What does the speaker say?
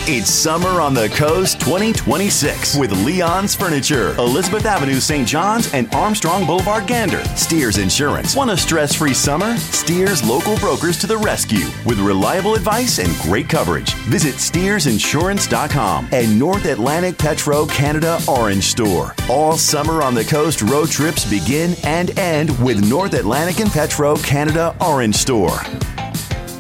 It's Summer on the Coast 2026 with Leon's Furniture, Elizabeth Avenue, St. John's, and Armstrong Boulevard, Gander. Steers Insurance. Want a stress-free summer? Steers local brokers to the rescue with reliable advice and great coverage. Visit SteersInsurance.com and North Atlantic Petro Canada Orange Store. All Summer on the Coast road trips begin and end with North Atlantic and Petro Canada Orange Store.